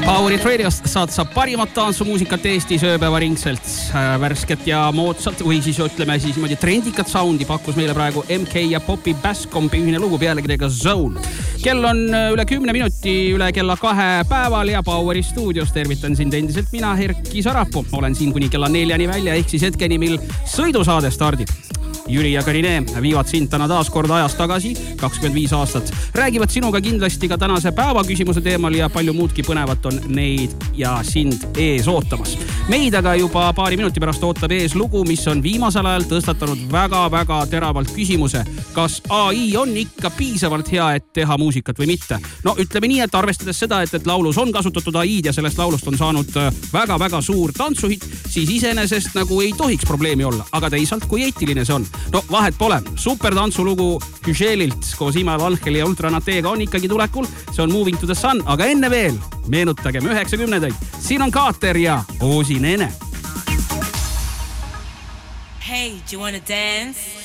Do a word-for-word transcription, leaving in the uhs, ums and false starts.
Powerit Radiost saad sa parimat tantsumuusikat Eestis ööpäeva ringselt. Värsket ja moodsalt või siis ütleme siis niimoodi trendikat soundi pakkus meile praegu M K ja Poppy Basscombi ühine lugu pealkirjaga Zone. Kell on üle kümne minuti üle kella kahe päeval ja Poweri stuudios tervitan sind endiselt mina, Erki Sarapuu. Olen siin kuni kella neljani välja ehk siis hetkeni, mil sõidusaade stardib. Jüri ja Karine viivad sind täna taas kord ajas tagasi, kakskümmend viis aastat. Räägivad sinuga kindlasti ka tänase päeva küsimuse teemal ja palju muudki põnevat on neid ja sind ees ootamas. Meid aga juba paari minuti pärast ootab ees lugu, mis on viimasel ajal tõstatanud väga-väga teravalt küsimuse, kas A I on ikka piisavalt hea, et teha muusikat või mitte. No ütleme nii, et arvestades seda, et, et laulus on kasutatud A I-d ja sellest laulust on saanud väga-väga suur tantsuhit, siis iseenesest nagu ei tohiks probleemi olla, aga teisalt kui eetiline see on. No vahet pole, super tantsulugu Hüželilt koos Imal Angeli ja Ultranateega on ikkagi tulekul, see on Moving to the Sun, aga enne veel meenutagem üheksakümnendaid. Siin on Kaater ja Oosi Nene. Hey, do you wanna dance?